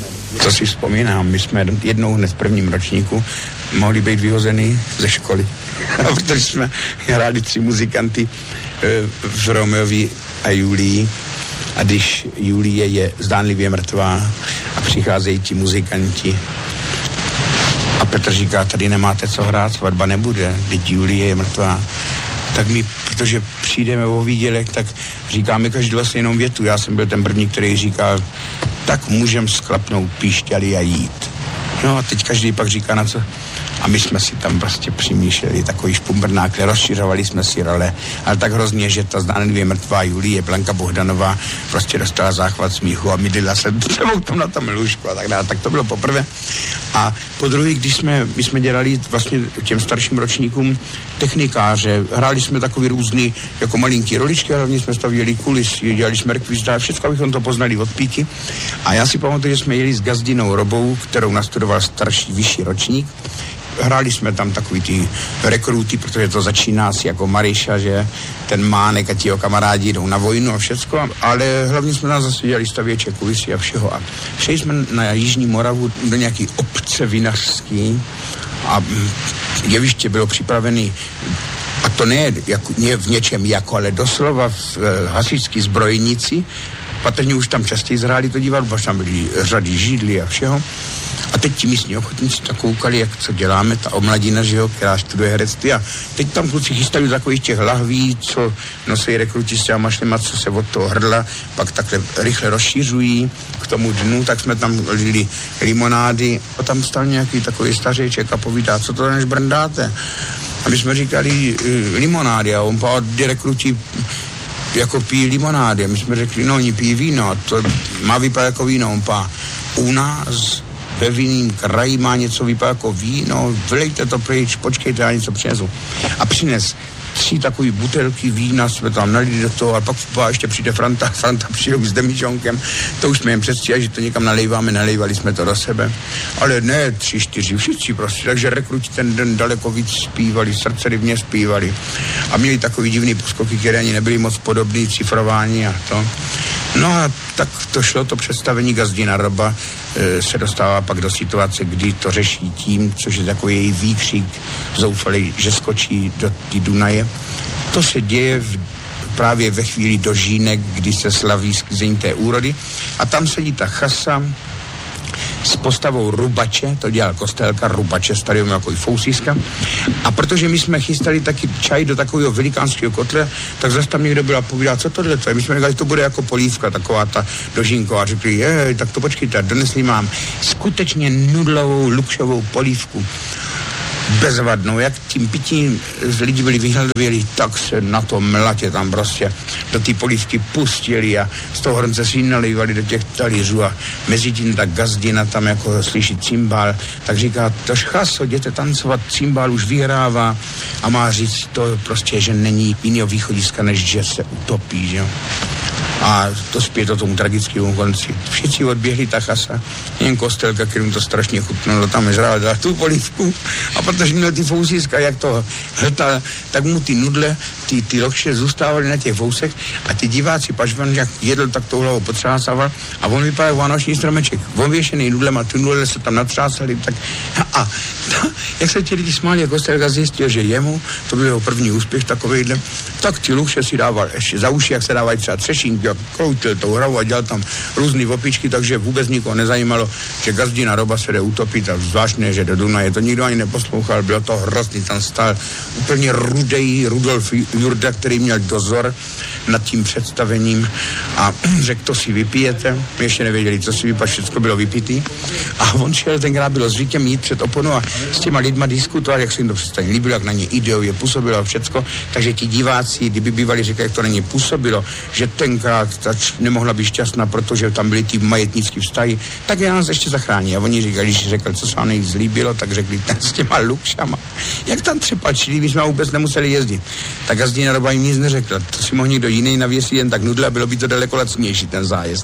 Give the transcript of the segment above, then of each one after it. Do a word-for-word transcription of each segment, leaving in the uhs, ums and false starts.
Co si vzpomínám, my jsme jednou hned v prvním ročníku mohli být vyhozeni ze školy. Protože jsme hráli tři muzikanty v Romeovi a Julii. A když Julie je zdánlivě mrtvá a přicházejí ti muzikanti a Petr říká, tady nemáte co hrát, svatba nebude, teď Julie je mrtvá. Tak my, protože přijdeme o výdělek, tak říkáme každý vlastně jenom větu. Já jsem byl ten první, který říkal, tak můžem sklapnout píšťaly a jít. No a teď každý pak říká na co. A my jsme si tam prostě přimýšleli takový špumbrnákle, rozšiřovali jsme si role, ale tak hrozně, že ta zdánlivě mrtvá Julie, Blanka Bohdanová, prostě dostala záchvat smíchu a mydlila se sebou tam na tom lůžku a tak dále. Tak to bylo poprvé. A po druhé, když jsme, my jsme dělali vlastně těm starším ročníkům technikáře, hráli jsme takový různý, jako malinký roličky, hlavně jsme stavěli kulisy, dělali jsme rekvizita, všechno abychom to poznali od píky. A já si pamatuju, že jsme jeli s Gazdinou Robou, kterou nastudoval starší, vyšší ročník. Hráli jsme tam takový ty rekruty, protože to začíná asi jako Maryša, že ten Mánek a ti jeho kamarádi jdou na vojnu a všecko, ale hlavně jsme nás zase dělali stavěče, kulisy a všeho. A šli jsme na Jižní Moravu do nějaký obce vinařský a jeviště bylo připravený, a to ne, jako, ne v něčem jako, ale doslova v e, hasičský zbrojnici. Patrně už tam častěji zhráli to divadlo, protože tam byly řady židly a všeho. A teď ti místní ochotníci tak koukali, jak co děláme, ta omladina, že jo, která studuje herectví. A teď tam kluci chystají takových těch lahví, co nosí rekruti s těma mašlema, co se od toho hrdla, pak takhle rychle rozšířují k tomu dnu, tak jsme tam lili limonády a tam stal nějaký takový stařeček a povídá, co to než brndáte. A my jsme říkali limonády a on pál, kdy rekruti jako pijí limonády. A my jsme řekli, no oni pijí víno, to má vypadat jako víno, on pá, u nás ve vinným kraji má něco vypadá jako víno, vylejte to pryč, počkejte, já něco přinesu. A přines tři takové butelky vína, jsme tam nalili do toho a pak ještě přijde Franta, Franta přijde s demižonkem, to už jsme jim předstihali, že to někam nalejváme, nalejvali jsme to do sebe, ale ne tři, čtyři, všichni prostě, takže rekruti ten den daleko víc zpívali, srdcerivně zpívali a měli takový divný poskoky, které ani nebyly moc podobný, cifrování a to. No a tak to šlo, to představení Gazdina Roba e, se dostává pak do situace, kdy to řeší tím, což je takový její výkřik zoufalý, že skočí do té Dunaje. To se děje v, právě ve chvíli do Žínek, kdy se slaví sklizení té úrody a tam sedí ta chasa s postavou Rubače, to dělal Kostelka, Rubače, starého jako fousíska. A protože my jsme chystali taky čaj do takového velikánského kotle, tak zase tam někdo byl a povídal, co tohle to je. My jsme říkali, že to bude jako polívka, taková ta dožínková. Řekli, je, tak to počkejte, donesli mám skutečně nudlovou, lukšovou polívku. Bezvadnou, jak tím pitím lidi byli vyhladověli, tak se na to mlatě tam prostě do té polívky pustili a z toho hrnce si nalejvali do těch talířů a mezi tím ta Gazdina tam jako slyší cymbál, tak říká, to chaso, jděte tancovat, cymbál už vyhrává a má říct to prostě, že není jiného východiska, než že se utopí, že jo. A to zpět o tomu tragickému konci. Všichni odběhli ta chasa, jen Kostelka, kterým to strašně chutnalo, tam žrál dala tu polívku a protože měl ty fousíska, jak to hltal, tak mu ty nudle, ty, ty lokše zůstávaly na těch fousech a ty diváci, pač on jak jedl, tak tou hlavou potřásával a on vypadal vánoční stromeček. On věšený nudlem a ty nudle se tam natřásali, tak a ta, jak se ti lidi smáli, Kostelka zjistil, že jemu, to byl jeho první úspěch takovejhle, tak ty lokše si dával ještě za uši, jak se dávají třeba třešínky, jak kroutil tou hravu a dělal tam různý opičky, takže vůbec nikoho nezajímalo, že Gazdina Roba se jde utopit a zvláštně, že do Dunaje, to nikdo ani neposlouchal, bylo to hrozný, tam stál úplně rudej Rudolf Jurda, který měl dozor nad tím představením a řekl, to si vypijete, my ještě nevěděli, co si vypad, všechno bylo vypitý a on šel, tenkrát bylo zvykem jít před oponu a s těma lidma diskutovat, jak se jim to představení líbilo, jak na ně ideově působilo a všecko, takže ti diváci, kdyby bývali říkali, jak to na ně působilo, že tenkrát ta nemohla být šťastná, protože tam byly ty majetnický vztahy, tak já nás ještě zachrání. A oni říkali, když řekl, co se vám nejvíc líbilo, tak řekli, ten s těma lukšama. Jak tam třepačili, my jsme vůbec nemuseli jezdit. Tak Gazdina Roba jim nic neřekla. To si mohl někdo jiný navěsit jen tak nudle a bylo by to daleko lacnější, ten zájezd.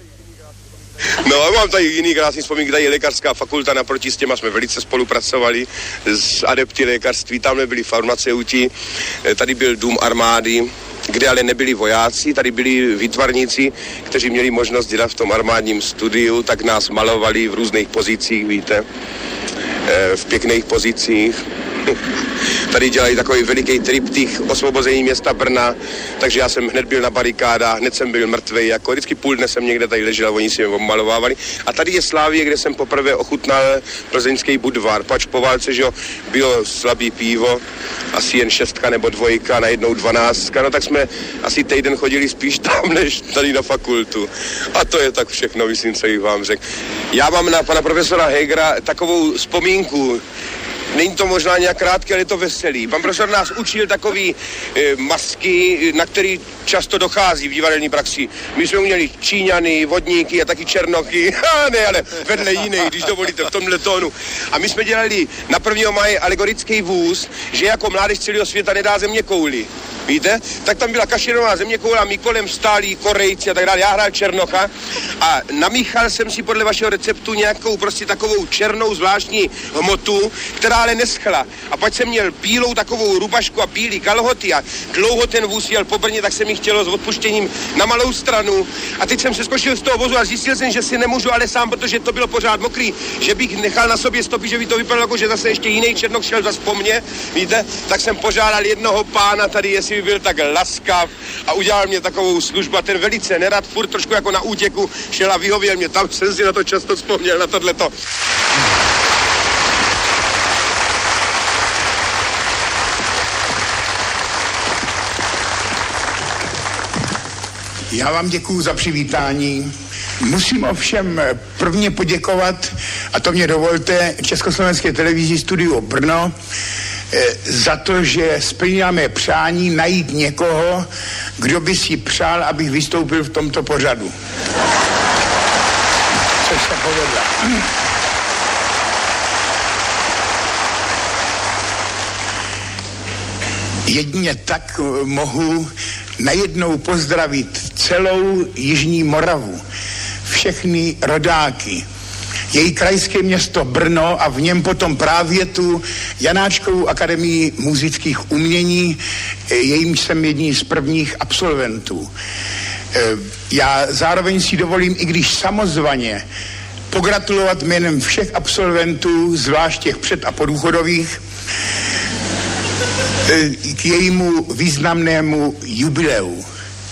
No a mám tady jiný krásný vzpomínky, tady je lékařská fakulta, naproti s těma jsme velice spolupracovali s adepty lékařství, tam byli farmaceuti, tady byl dům armády, kde ale nebyli vojáci, tady byli výtvarníci, kteří měli možnost dělat v tom armádním studiu, tak nás malovali v různých pozicích, víte, v pěkných pozicích. Tady dělají takový veliký triptych osvobození města Brna, takže já jsem hned byl na barikádách, hned jsem byl mrtvej, jako vždycky půl dne jsem někde tady ležel a oni si mě obmalovávali. A tady je Slávie, kde jsem poprvé ochutnal plzeňský Budvar, pač po válce, že jo, bylo slabý pivo, asi jen šestka nebo dvojka, najednou dvanáctka, no tak jsme asi týden chodili spíš tam, než tady na fakultu. A to je tak všechno, myslím, co jich vám řekl. Já mám na pana profesora Hegera takovou vzpomínku. Není to možná nějak krátký, ale je to veselý. Pan profesor nás učil takový e, masky, na který často dochází v divadelní praxi. My jsme uměli Číňany, vodníky a taky černochy. Ha, ne, ale vedle jiných, když dovolíte, v tomhle tónu. A my jsme dělali na prvního máje alegorický vůz, že jako mládež celého světa nedá země kouli. Víte? Tak tam byla kašerová zeměkoule a my kolem stálí Korejci a tak dále. Já hrál Černocha a namíchal jsem si podle vašeho receptu nějakou prostě takovou černou zvláštní hmotu, která ale neschla. A pak jsem měl bílou takovou rubašku a bílý kalhoty a dlouho ten vůz jel po Brně, tak se mi chtělo s odpuštěním na malou stranu. A teď jsem se skočil z toho vozu a zjistil jsem, že si nemůžu ale sám, protože to bylo pořád mokrý, že bych nechal na sobě stopy, že by to vypadalo jako, že zase ještě jiný Černoch šel zas po mně, víte? Tak jsem požádal jednoho pána tady, jestli by byl tak laskav a udělal mě takovou službu a ten velice nerad, furt trošku jako na útěku šel a vyhověl mě. Tam jsem si na to často vzpomněl, na tohleto. Já vám děkuju za přivítání. Musím ovšem prvně poděkovat, a to mě dovolte, Československé televizi Studio Brno, za to, že splňujeme přání najít někoho, kdo by si přál, abych vystoupil v tomto pořadu. Což se povedla. Jedině tak mohu najednou pozdravit celou Jižní Moravu, všechny rodáky, její krajské město Brno a v něm potom právě tu Janáčkovou akademii múzických umění, jejímž jsem jedním z prvních absolventů. Já zároveň si dovolím, i když samozvaně, pogratulovat jménem všech absolventů, zvlášť těch před- a podůchodových, k jejímu významnému jubileu.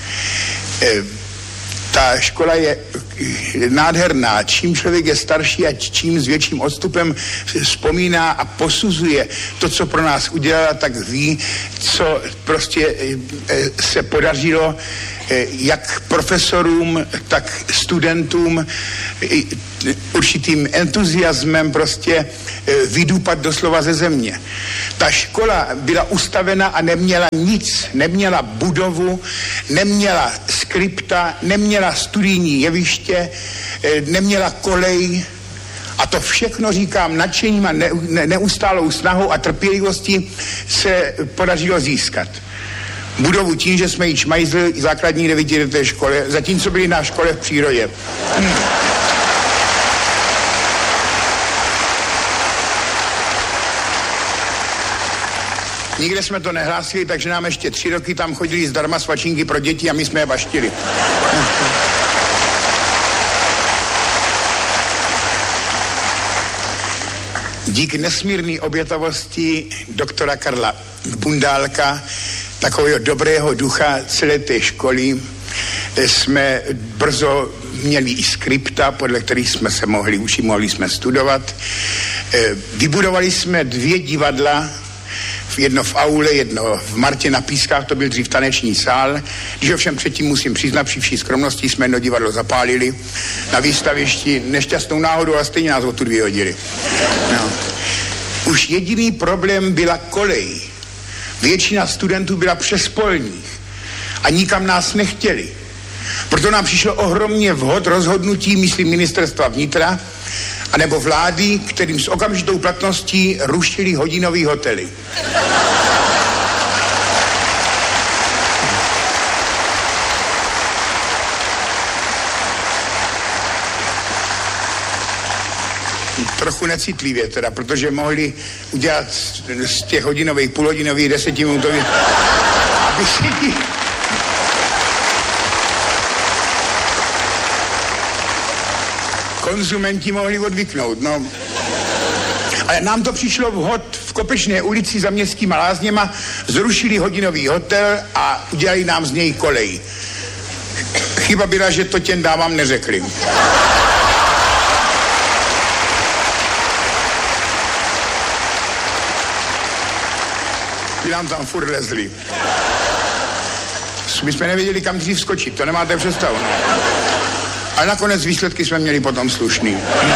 Ta škola je nádherná. Čím člověk je starší a čím s větším odstupem vzpomíná a posuzuje to, co pro nás udělala, tak ví, co prostě se podařilo jak profesorům, tak studentům určitým entuziasmem prostě vydupat doslova ze země. Ta škola byla ustavena a neměla nic, neměla budovu, neměla skripta, neměla studijní jeviště, neměla kolej a to všechno, říkám, nadšením a ne, ne, neustálou snahou a trpělivostí se podařilo získat. Budovu tím, že jsme ji čmajzli základní devítileté škole, zatímco byli na škole v přírodě. Hmm. Nikde jsme to nehlásili, takže nám ještě tři roky tam chodili zdarma svačinky pro děti a my jsme je baštili. Díky nesmírné obětavosti doktora Karla Bundálka, takového dobrého ducha celé té školy, jsme brzo měli i skripta, podle kterých jsme se mohli učit, mohli jsme studovat. Vybudovali jsme dvě divadla, jedno v aule, jedno v Martě na Pískách, to byl dřív taneční sál. Když ovšem předtím musím přiznat, při vší skromnosti jsme jedno divadlo zapálili na výstavišti nešťastnou náhodou a stejně nás odtud vyhodili. No. Už jediný problém byla kolej. Většina studentů byla přespolních a nikam nás nechtěli. Proto nám přišlo ohromně vhod rozhodnutí, myslím, ministerstva vnitra, anebo vlády, kterým s okamžitou platností rušili hodinový hotely. Trochu necitlivě teda, protože mohli udělat z těch hodinových, půlhodinových, desetiminutových, aby si, konzumenti mohli odvyknout, no. Ale nám to přišlo vhod. V Kopečné ulici za Městskýma lázněma zrušili hodinový hotel a udělali nám z něj kolej. Chyba byla, že to těm dámám neřekli. Ty nám tam furt lezli. My jsme nevěděli, kam dřív skočit, to nemáte představu, no. Ale nakonec výsledky jsme měli potom slušný.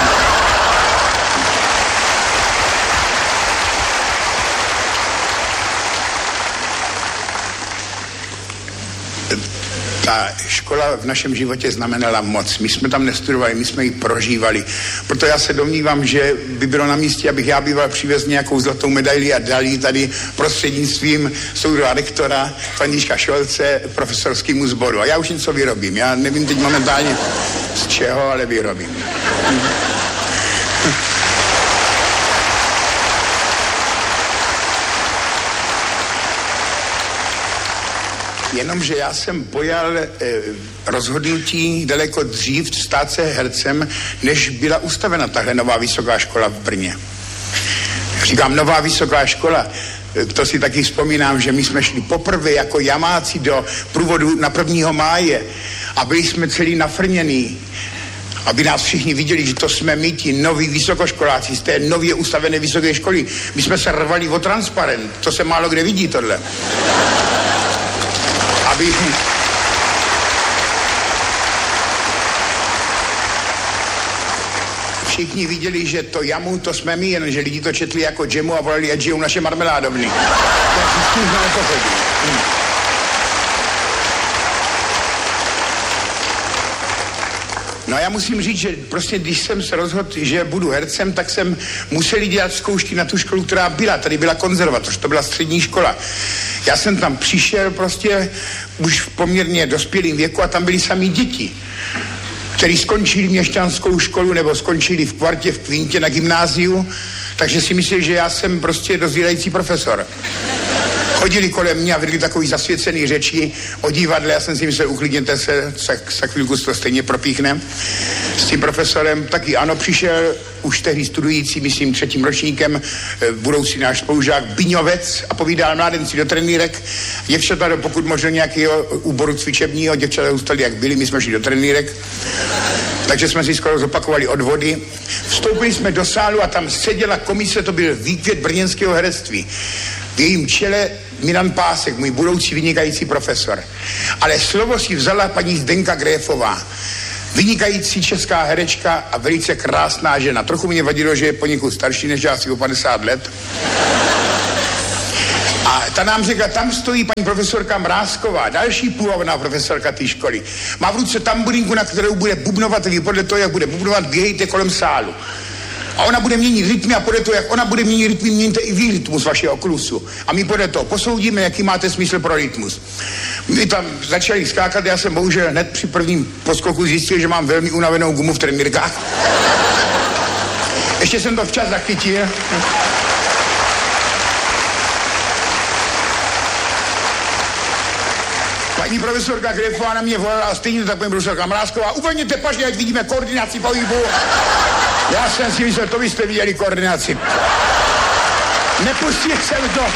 Ta škola v našem životě znamenala moc. My jsme tam nestudovali, my jsme ji prožívali. Proto já se domnívám, že by bylo na místě, abych já býval přivez nějakou zlatou medaili a dal ji tady prostřednictvím soudruha rektora Františka Šolce profesorskému sboru. A já už něco vyrobím. Já nevím teď momentálně z čeho, ale vyrobím. Jenomže já jsem pojal eh, rozhodnutí daleko dřív stát se hercem, než byla ustavena tahle nová vysoká škola v Brně. Říkám nová vysoká škola, to si taky vzpomínám, že my jsme šli poprvé jako jamáci do průvodu na prvního máje a byli jsme celý nafrněný, aby nás všichni viděli, že to jsme my, ti noví vysokoškoláci z té nově ustavené vysoké školy. My jsme se rvali o transparent, to se málo kde vidí tohle. Aby... Všichni viděli, že to jamu, to jsme my, jenže lidi to četli jako džemu a volali, ať žijou naše marmeládovny. Tak s tím jsme nepochodili. Hm. No a já musím říct, že prostě když jsem se rozhodl, že budu hercem, tak jsem musel dělat zkoušky na tu školu, která byla. Tady byla konzervatoř, to byla střední škola. Já jsem tam přišel prostě už v poměrně dospělém věku a tam byli samý děti, kteří skončili měšťanskou školu nebo skončili v kvartě, v kvintě na gymnáziu, takže si mysleli, že já jsem prostě dozvídající profesor. Chodili kolem mě a vedli takový zasvěcený řeči o divadle, já jsem si myslel, uklidněte se, za chvilku se to stejně propíchne. S tím profesorem taky ano, přišel už tehdy studující, myslím, třetím ročníkem, budoucí náš spolužák Biňovec a povídal mládenci do trenýrek, děvčata do pokud možno nějakého úboru cvičebního, děvčata zůstali jak byli, my jsme šli do trenýrek, takže jsme si skoro zopakovali odvody. Vstoupili jsme do sálu a tam seděla komise, to byl výkvět brněnského herectví. V jejím čele Milan Pásek, můj budoucí vynikající profesor. Ale slovo si vzala paní Zdenka Gréfová, vynikající česká herečka a velice krásná žena. Trochu mě vadilo, že je poněkud starší než já, asi o padesát let. A ta nám řekla, tam stojí paní profesorka Mrázková, další původná profesorka té školy. Má v ruce tamburinku, na kterou bude bubnovat, vy podle toho, jak bude bubnovat, běhejte kolem sálu. A ona bude měnit rytmy a podle toho, jak ona bude měnit rytmy, měníte i vy rytmus vašeho klusu. A my podle toho posoudíme, jaký máte smysl pro rytmus. My tam začali skákat, já jsem bohužel hned při prvním poskoku zjistil, že mám velmi unavenou gumu v trenýrkách. Ještě jsem to včas zachytil. Paní profesorka Grefová na mě volala a stejně tak paní profesorka Mrázková, uvolněte pažně, ať vidíme koordinaci pohybu. Já jsem si myslel, to byste viděli koordinaci. Nepustil jsem to.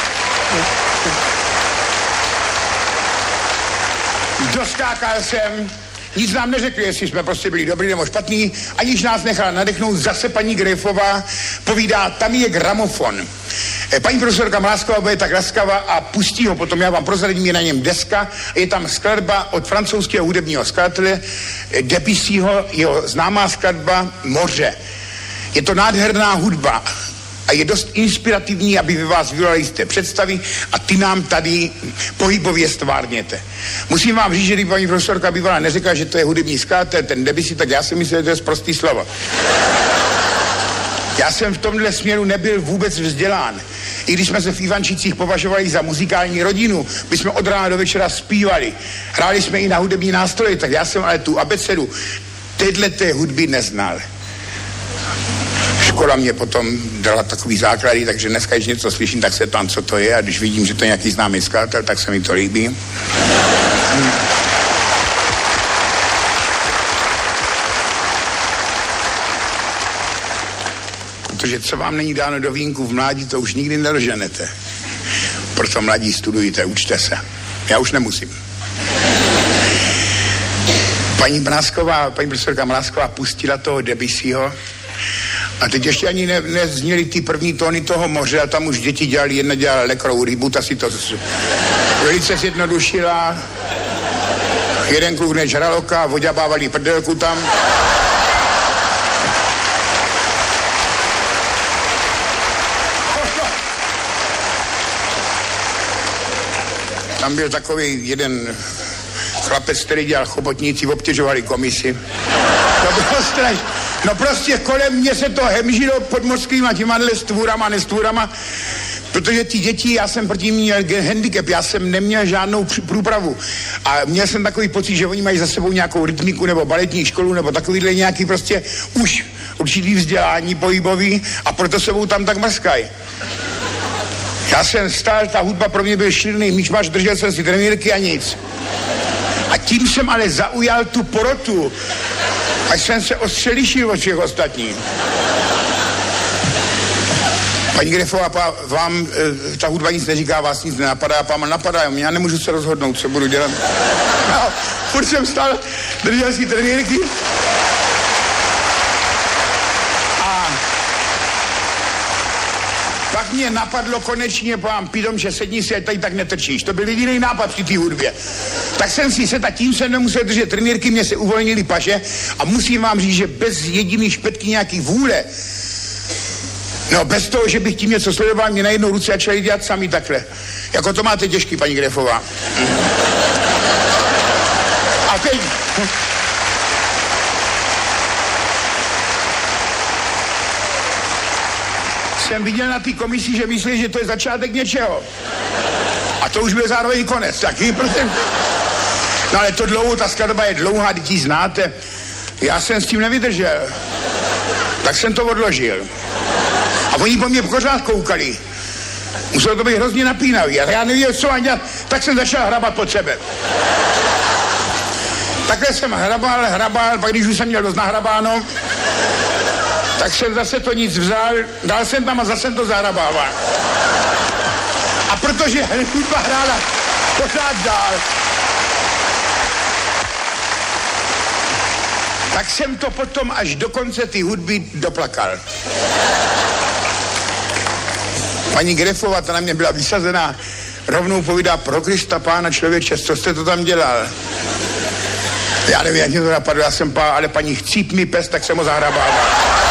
Doskákal jsem, nic nám neřekli, jestli jsme prostě byli dobrý nebo špatný, aniž nás nechala nadechnout, zase paní Grefová povídá, tam je gramofon. Paní profesorka Mrázková bude tak laskavá a pustí ho, potom já vám prozradím, je na něm deska, je tam skladba od francouzského hudebního skladatele Debussyho, jeho známá skladba Moře. Je to nádherná hudba a je dost inspirativní, aby vy vás vyvolali z té představy a ty nám tady pohybově stvárněte. Musím vám říct, že když paní profesorka bývala neřekla, že to je hudební skladatel, ten Debussy, tak já si myslím, že to je prostý slovo. Já jsem v tomhle směru nebyl vůbec vzdělán. I když jsme se v Ivančicích považovali za muzikální rodinu, my jsme od rána do večera zpívali. Hráli jsme i na hudební nástroje, tak já jsem ale tu abecedu téhleté hudby neznal. Škola mě potom dala takový základy, takže dneska, když něco slyším, tak se tam, co to je, a když vidím, že to je nějaký známý skladatel, tak se mi to líbí. Protože co vám není dáno do vínku v mládí, to už nikdy nedoženete. Proto mladí studujte, učte se. Já už nemusím. Paní Mrázková, paní profesorka Mrázková pustila toho Debussyho a teď ještě ani ne, nezněly ty první tóny toho moře a tam už děti dělali, jedna dělala lekrou rybu, ta si to velice zjednodušila. Jeden kluk než žraloka, voďabávali prdelku tam. Tam byl takový jeden chlapec, který dělal chobotníci, obtěžovali komisi. To bylo strašné. No prostě kolem mě se to hemžilo pod mořskýma těmahle stvůrama, nestvůrama, protože ty děti, já jsem proti měl handicap, já jsem neměl žádnou průpravu a měl jsem takový pocit, že oni mají za sebou nějakou rytmiku nebo baletní školu nebo takovýhle nějaký prostě už určitý vzdělání pohybový a proto sebou tam tak mrskají. Já jsem stál, ta hudba pro mě byl šílený myšmaš, držel jsem si trenýrky a nic. A tím jsem ale zaujal tu porotu. Až jsem se ostřelišil od všech ostatních. Paní Grefová, vám e, ta hudba nic neříká, vás nic nenapadá, páma napadá, já nemůžu se rozhodnout, co budu dělat. No, furt jsem stál, držel si trenýrky. Pak mě napadlo konečně, pán Pidom, že sedni si, tady tak netrčíš. To byl jediný nápad při té hudbě. Tak jsem si sedl a tím jsem nemusel držet trenýrky, mě se uvolnili paže a musím vám říct, že bez jediný špetky nějaký vůle, no bez toho, že bych tím něco sledoval, mě na jednou ruce začali dělat sami takhle. Jako to máte těžký, paní Grefová. A teď... jsem viděl na té komisi, že myslí, že to je začátek něčeho. A to už byl zároveň konec. Taky, protože... No ale to dlouho, ta skladba je dlouhá, děti znáte. Já jsem s tím nevydržel. Tak jsem to odložil. A oni po mě pořád koukali. Muselo to být hrozně napínavý. A já nevěděl, co mám dělat, tak jsem začal hrabat pod sebe. Takhle jsem hrabal, hrabal, pak když už jsem měl dost nahrabáno, tak jsem zase to nic vzal, dal jsem tam a zase to zahrabával. A protože hudba hrála pořád dál, tak jsem to potom až do konce ty hudby doplakal. Paní Grefová, ta na mě byla vysazená, rovnou povídá, pro Krista Pána člověče, co jste to tam dělal? Já nevím, jak mě to napadlo, já jsem pál, ale paní chcíp mi pes, tak jsem ho zahrabával.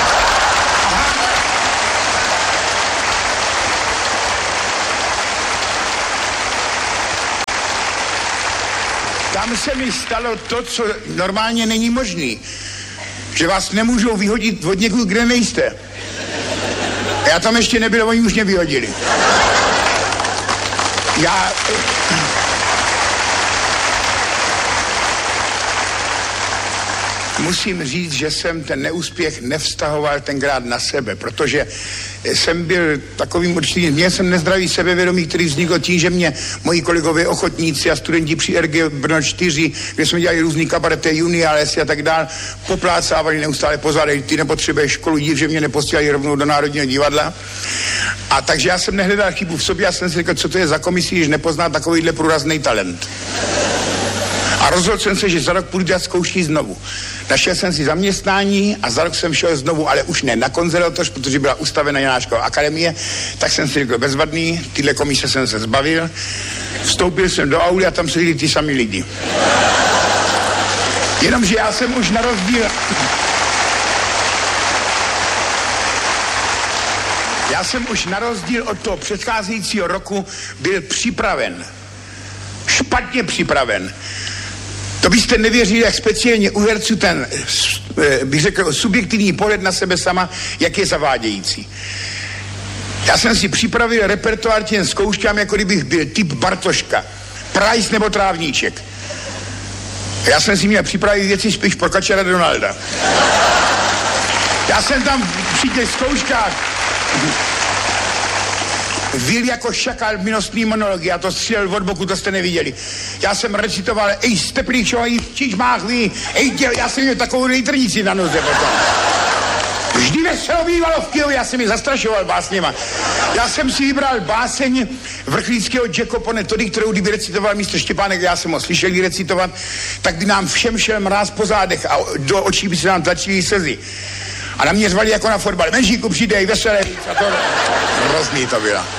Tam se mi stalo to, co normálně není možný. Že vás nemůžou vyhodit od někud, kde nejste. Já tam ještě nebyl, oni už mě vyhodili. Já... Musím říct, že jsem ten neúspěch nevztahoval tenkrát na sebe, protože jsem byl takovým určitým, měl jsem nezdravý sebevědomí, který vznikl tím, že mě moji kolegové ochotníci a studenti při R G Brno čtyři, kde jsme dělali různý kabarety, juniálesy a tak dál, poplácávali neustále pozadej, ty nepotřebuješ školu, div, že mě neposílali rovnou do Národního divadla. A takže já jsem nehledal chybu v sobě, já jsem si řekl, co to je za komisi, když nepozná takovýhle průrazný talent. A rozhodl jsem se, že za rok půjdu dělat zkoušky znovu. Našel jsem si zaměstnání a za rok jsem šel znovu, ale už ne na konzervatoř, protože byla ustavena Janáčkova akademie, tak jsem si řekl bezvadný, tyhle komise jsem se zbavil, vstoupil jsem do auly a tam seděli ty sami lidi. Jenomže já jsem už na rozdíl... Já jsem už na rozdíl od toho předcházejícího roku byl připraven. Špatně připraven. To byste nevěřili, jak speciálně u herců ten, bych řekl, subjektivní pohled na sebe sama, jak je zavádějící. Já jsem si připravil repertoár těm zkouškám, jako kdybych byl typ Bartoška, Price nebo Trávníček. Já jsem si měl připravit věci spíš pro Kačera Donalda. Já jsem tam při těch zkouškách vil jako šakal milostný monolog, já to střelil od boku, to jste neviděli. Já jsem recitoval, ej Steplíčo, ej Čižmáchví, ej děl, já jsem měl takovou nejtrnici na noze potom. Vždy veselo bývalo v Kyjově, já jsem ji zastrašoval básněma. Já jsem si vybral báseň vrchlíckého Jacopone Tody, kterou kdyby recitoval mistr Štěpánek, já jsem ho slyšel jí recitovat, tak by nám všem šel mráz po zádech a do očí by se nám tlačily slzy. A na mě řvali jako na fotbal. Menšíku, přidej, veselé víc. A to hrozný to bylo.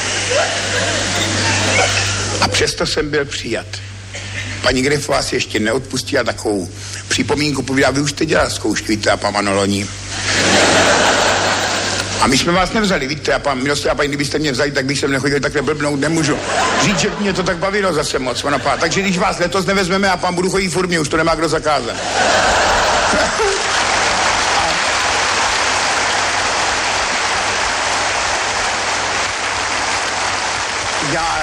A přesto jsem byl přijat. Paní Grefová si ještě neodpustila takovou připomínku, povídá, vy už jste dělal zkoušky, víte, a pan Manoloní. A my jsme vás nevzali, víte, a pan Miloslav, a paní, kdybyste mě vzali, tak bych sem nechodil, takhle blbnout nemůžu. Říct, že mě to tak bavilo zase moc, ona pá. Takže když vás letos nevezmeme a pan budu chodit furt, mě už to nemá kdo zakázat. Já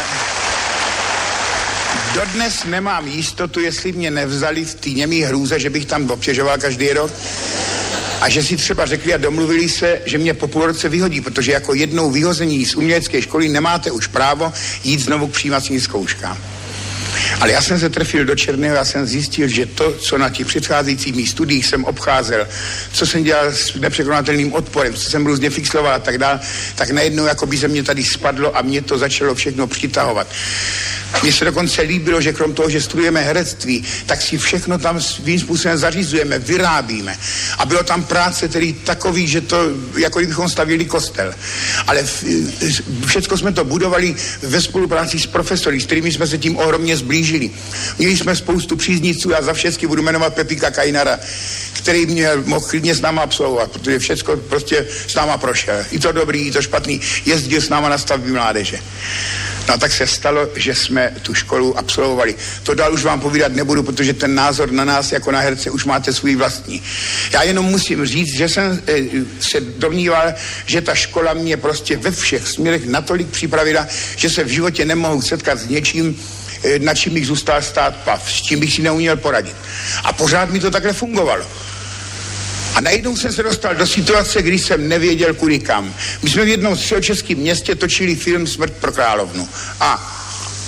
dodnes nemám jistotu, jestli mě nevzali v té němý hrůze, že bych tam obtěžoval každý rok a že si třeba řekli a domluvili se, že mě po půl roce vyhodí, protože jako jednou vyhození z umělecké školy nemáte už právo jít znovu k přijímacím zkouškám. Ale já jsem se trefil do černého, já jsem zjistil, že to, co na těch předcházejících mých studiích jsem obcházel, co jsem dělal s nepřekonatelným odporem, co jsem různě fixloval a tak dál, tak najednou jako by se mě tady spadlo a mě to začalo všechno přitahovat. Mně se dokonce líbilo, že krom toho, že studujeme herectví, tak si všechno tam svým způsobem zařizujeme, vyrábíme. A bylo tam práce, který takový, že to, jako kdybychom stavěli kostel. Ale všechno jsme to budovali ve spolupráci s profesory, s kterými jsme se tím ohromně zblížili. Měli jsme spoustu příznivců, já za všechny budu jmenovat Pepíka Kajnara, který mě mohl klidně s náma absolvovat, protože všechno prostě s náma prošel. I to dobrý, i to špatný. Jezdil s náma na stavby mládeže. No a tak se stalo, že jsme tu školu absolvovali. To dál už vám povídat nebudu, protože ten názor na nás jako na herce už máte svůj vlastní. Já jenom musím říct, že jsem e, se domníval, že ta škola mě prostě ve všech směrech natolik připravila, že se v životě nemohu setkat s něčím, e, na čím bych zůstal stát pav, s čím bych si neuměl poradit. A pořád mi to takhle fungovalo. A najednou jsem se dostal do situace, kdy jsem nevěděl kudy kam. My jsme v jednom středočeském městě točili film Smrt pro královnu. A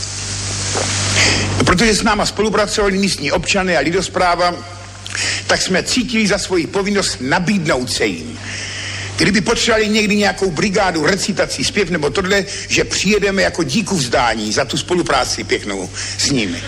protože s náma spolupracovali místní občany a lidospráva, tak jsme cítili za svoji povinnost nabídnout se jim. Kdyby potřebovali někdy nějakou brigádu, recitací, zpěv nebo tohle, že přijedeme jako díku vzdání za tu spolupráci pěknou s nimi.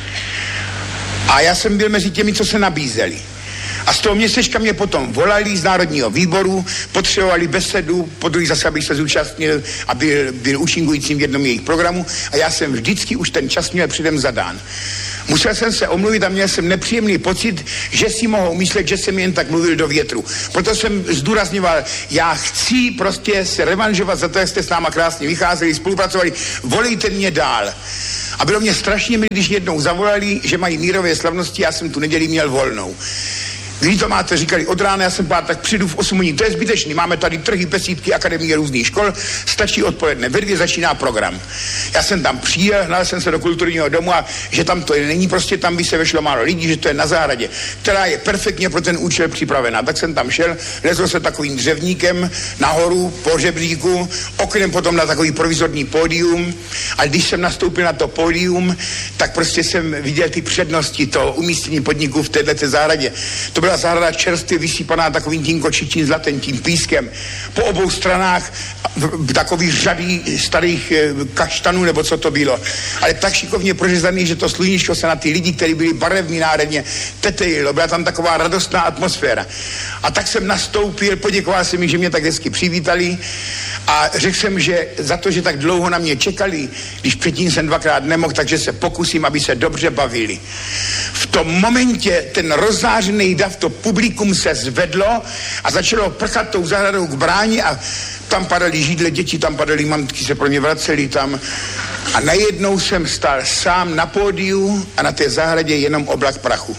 A já jsem byl mezi těmi, co se nabízeli. A z toho městečka mě potom volali z Národního výboru, potřebovali besedu, po druhý zase, abych se zúčastnil a byl, byl účinkujícím v jednom jejich programu a já jsem vždycky už ten čas měl předem zadán. Musel jsem se omluvit a měl jsem nepříjemný pocit, že si mohou myslet, že jsem jen tak mluvil do větru. Proto jsem zdůrazňoval, já chci prostě se revanžovat za to, jak jste s náma krásně vycházeli, spolupracovali, volejte mě dál. A bylo mě strašně milé, když jednou zavolali, že mají mírové slavnosti, já jsem tu neděli měl volnou. Kdy to máte, říkali od rána, já jsem pár, tak přijdu v osm hodin, to je zbytečný, máme tady trhy, besídky, akademie různých škol, stačí odpoledne, ve dvě začíná program. Já jsem tam přijel, hnal jsem se do kulturního domu a že tam to není, prostě tam by se vešlo málo lidí, že to je na zahradě, která je perfektně pro ten účel připravená. Tak jsem tam šel, lezl se takovým dřevníkem nahoru po žebříku, oknem potom na takový provizorní pódium, a když jsem nastoupil na to pódium, tak prostě jsem viděl ty přednosti toho umístění podniku v této zahradě. To byla zahrada čerstvě vysypaná takovým tím kočičím zlatem, tím pískem. Po obou stranách takový řady starých kaštanů, nebo co to bylo. Ale tak šikovně prořezaný, že to sluníčko se na ty lidi, kteří byli barevní národně, tetejilo. Byla tam taková radostná atmosféra. A tak jsem nastoupil, poděkoval jsem mi, že mě tak hezky přivítali a řekl jsem, že za to, že tak dlouho na mě čekali, když předtím jsem dvakrát nemohl, takže se pokusím, aby se dobře bavili. V tom momentě ten rozzářený dav, to publikum se zvedlo a začalo prchat tou zahradou k bráně a tam padaly židle, děti tam padaly, mamky se pro mě vracely tam a najednou jsem stál sám na pódiu a na té zahradě jenom oblak prachu.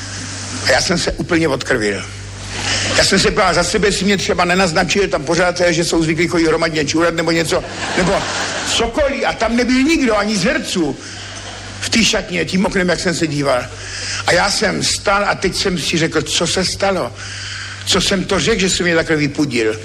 A já jsem se úplně odkrvil. Já jsem se pál za sebe, si mě třeba nenaznačil, tam pořád je, že jsou zvyklí chodit hromadně čůrat nebo něco, nebo cokoliv a tam nebyl nikdo, ani z herců v té šatně, tím oknem, jak jsem se díval. A já jsem stál a teď jsem si řekl, co se stalo? Co jsem to řekl, že jsem mě takhle vypudil?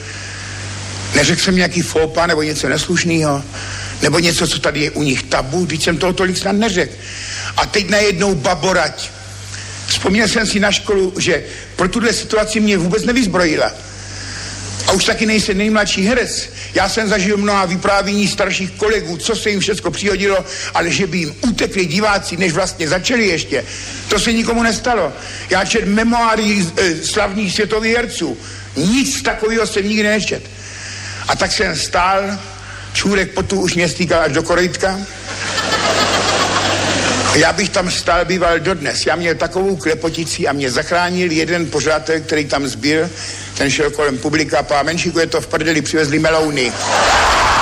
Neřekl jsem nějaký fópa nebo něco neslušného? Nebo něco, co tady je u nich tabu? Teď jsem toho tolik snad neřekl. A teď najednou baborať. Vzpomněl jsem si na školu, že pro tuhle situaci mě vůbec nevyzbrojila. A už taky nejsem nejmladší herec. Já jsem zažil mnoha vyprávění starších kolegů, co se jim všechno přihodilo, ale že by jim utekli diváci, než vlastně začali ještě, to se nikomu nestalo. Já čet memoáry e, slavných světových herců. Nic takového jsem nikdy nečet. A tak jsem stál, čůrek potu už mě stýkal až do korejtka. Já bych tam stál býval dodnes. Já měl takovou klepotici a mě zachránil jeden pořadatel, který tam zbyl. Ten šel kolem publika a pá, Menšíku, je to v prdeli, přivezli melouny.